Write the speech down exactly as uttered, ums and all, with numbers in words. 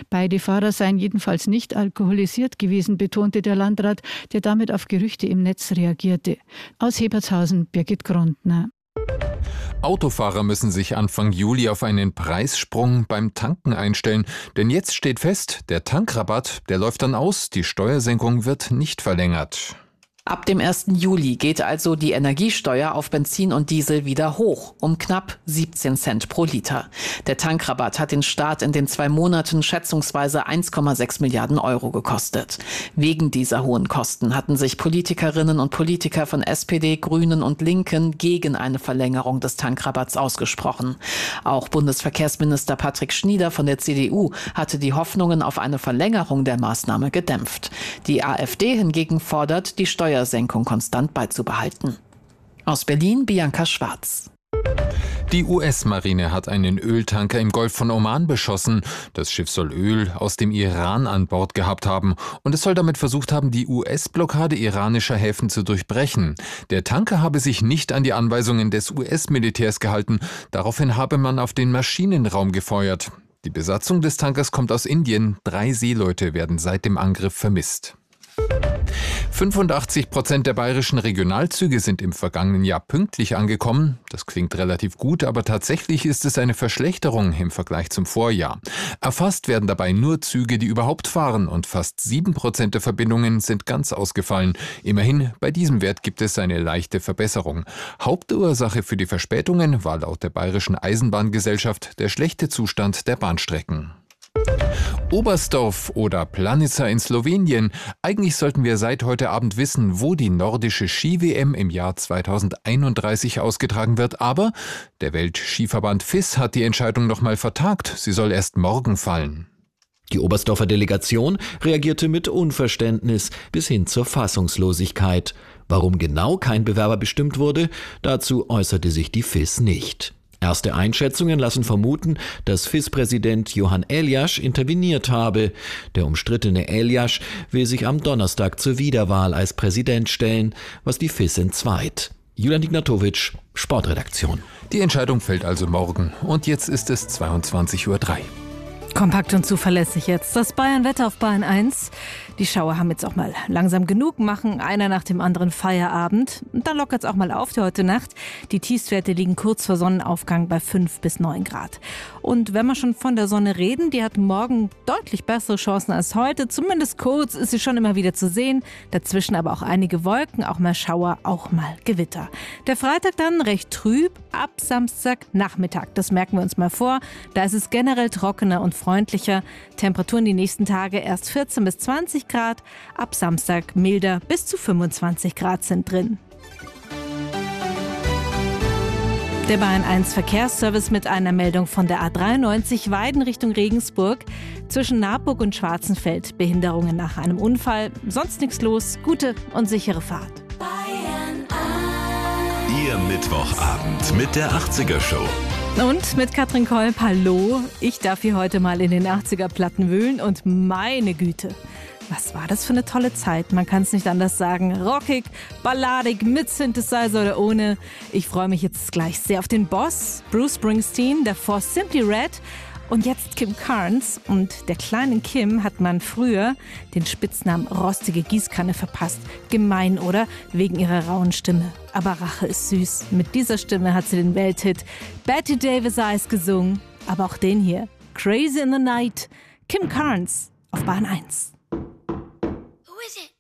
Beide Fahrer seien jedenfalls nicht alkoholisiert gewesen, betonte der Landrat, der damit auf Gerüchte im Netz reagierte. Aus Hebertshausen, Birgit Grundner. Autofahrer müssen sich Anfang Juli auf einen Preissprung beim Tanken einstellen. Denn jetzt steht fest, der Tankrabatt, der läuft dann aus, die Steuersenkung wird nicht verlängert. Ab dem ersten Juli geht also die Energiesteuer auf Benzin und Diesel wieder hoch, um knapp siebzehn Cent pro Liter. Der Tankrabatt hat den Staat in den zwei Monaten schätzungsweise eins Komma sechs Milliarden Euro gekostet. Wegen dieser hohen Kosten hatten sich Politikerinnen und Politiker von S P D, Grünen und Linken gegen eine Verlängerung des Tankrabatts ausgesprochen. Auch Bundesverkehrsminister Patrick Schnieder von der C D U hatte die Hoffnungen auf eine Verlängerung der Maßnahme gedämpft. Die AfD hingegen fordert, die Steuer Senkung konstant beizubehalten. Aus Berlin, Bianca Schwarz. Die U S-Marine hat einen Öltanker im Golf von Oman beschossen. Das Schiff soll Öl aus dem Iran an Bord gehabt haben. Und es soll damit versucht haben, die U S-Blockade iranischer Häfen zu durchbrechen. Der Tanker habe sich nicht an die Anweisungen des U S-Militärs gehalten. Daraufhin habe man auf den Maschinenraum gefeuert. Die Besatzung des Tankers kommt aus Indien. Drei Seeleute werden seit dem Angriff vermisst. fünfundachtzig Prozent der bayerischen Regionalzüge sind im vergangenen Jahr pünktlich angekommen. Das klingt relativ gut, aber tatsächlich ist es eine Verschlechterung im Vergleich zum Vorjahr. Erfasst werden dabei nur Züge, die überhaupt fahren, und fast sieben Prozent der Verbindungen sind ganz ausgefallen. Immerhin, bei diesem Wert gibt es eine leichte Verbesserung. Hauptursache für die Verspätungen war laut der Bayerischen Eisenbahngesellschaft der schlechte Zustand der Bahnstrecken. Oberstdorf oder Planica in Slowenien. Eigentlich sollten wir seit heute Abend wissen, wo die nordische Ski-W M im Jahr zweitausendeinunddreißig ausgetragen wird. Aber der Weltskiverband F I S hat die Entscheidung nochmal vertagt. Sie soll erst morgen fallen. Die Oberstdorfer Delegation reagierte mit Unverständnis bis hin zur Fassungslosigkeit. Warum genau kein Bewerber bestimmt wurde, dazu äußerte sich die F I S nicht. Erste Einschätzungen lassen vermuten, dass F I S-Präsident Johann Eliasch interveniert habe. Der umstrittene Eliasch will sich am Donnerstag zur Wiederwahl als Präsident stellen, was die F I S entzweit. Julian Ignatowitsch, Sportredaktion. Die Entscheidung fällt also morgen. Und jetzt ist es zweiundzwanzig Uhr drei. Kompakt und zuverlässig jetzt. Das Bayern-Wetter auf Bayern eins. Die Schauer haben jetzt auch mal langsam genug, machen einer nach dem anderen Feierabend. Und dann lockert es auch mal auf für heute Nacht. Die Tiefstwerte liegen kurz vor Sonnenaufgang bei fünf bis neun Grad. Und wenn wir schon von der Sonne reden, die hat morgen deutlich bessere Chancen als heute. Zumindest kurz ist sie schon immer wieder zu sehen. Dazwischen aber auch einige Wolken, auch mal Schauer, auch mal Gewitter. Der Freitag dann recht trüb, ab Samstagnachmittag. Das merken wir uns mal vor. Da ist es generell trockener und freundlicher. Temperaturen die nächsten Tage erst vierzehn bis zwanzig Grad. Ab Samstag milder, bis zu fünfundzwanzig Grad sind drin. Der Bayern eins Verkehrsservice mit einer Meldung von der A dreiundneunzig Weiden Richtung Regensburg. Zwischen Naburg und Schwarzenfeld Behinderungen nach einem Unfall. Sonst nichts los. Gute und sichere Fahrt. Bayern eins. Ihr Mittwochabend mit der achtziger Show. Und mit Katrin Kolb, hallo. Ich darf hier heute mal in den achtziger-Platten wühlen und meine Güte. Was war das für eine tolle Zeit? Man kann es nicht anders sagen. Rockig, balladig, mit Synthesizer oder ohne. Ich freue mich jetzt gleich sehr auf den Boss, Bruce Springsteen, davor Simply Red und jetzt Kim Carnes. Und der kleinen Kim hat man früher den Spitznamen rostige Gießkanne verpasst. Gemein, oder? Wegen ihrer rauen Stimme. Aber Rache ist süß. Mit dieser Stimme hat sie den Welthit Betty Davis Eyes gesungen. Aber auch den hier, Crazy in the Night. Kim Carnes auf Bahn eins. Who is it?